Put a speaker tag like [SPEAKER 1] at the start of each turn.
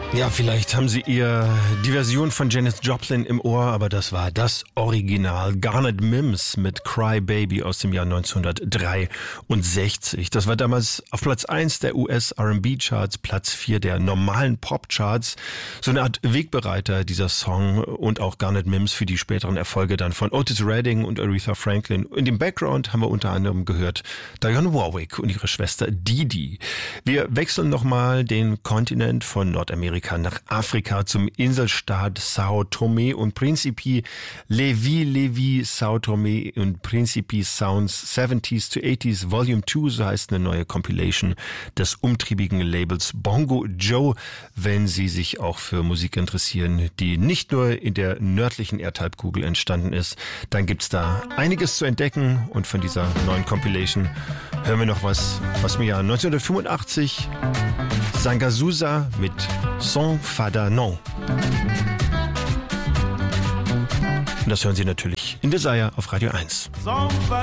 [SPEAKER 1] Ja, vielleicht haben Sie die Version von Janis Joplin im Ohr, aber das war das Original. Garnet Mims mit Cry Baby aus dem Jahr 1963. Das war damals auf Platz 1 der US-R&B-Charts, Platz 4 der normalen Pop-Charts. So eine Art Wegbereiter, dieser Song, und auch Garnet Mims für die späteren Erfolge dann von Otis Redding und Aretha Franklin. In dem Background haben wir unter anderem gehört Dionne Warwick und ihre Schwester Didi. Wir wechseln nochmal den Kontinent von Nordamerika nach Afrika zum Inselstaat Sao Tomé und Principe. Levi, Sao Tomé und Principe Sounds 70s to 80s Volume 2, so heißt eine neue Compilation des umtriebigen Labels Bongo Joe, wenn Sie sich auch für Musik interessieren, die nicht nur in der nördlichen Erdhalbkugel entstanden ist, dann gibt's da einiges zu entdecken, und von dieser neuen Compilation hören wir noch was aus dem Jahr 1985. Sangazusa mit Son Fada Non. Und das hören Sie natürlich in Desire auf Radio 1.